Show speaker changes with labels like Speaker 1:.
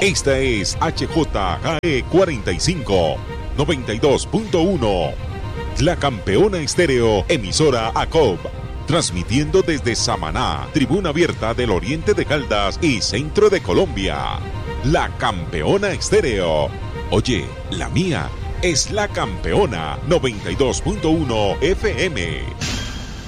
Speaker 1: Esta es HJGE 45, 92.1. La Campeona Estéreo, emisora ACOB. Transmitiendo desde Samaná, tribuna abierta del oriente de Caldas y centro de Colombia. La Campeona Estéreo. Oye, la mía es La Campeona 92.1 FM.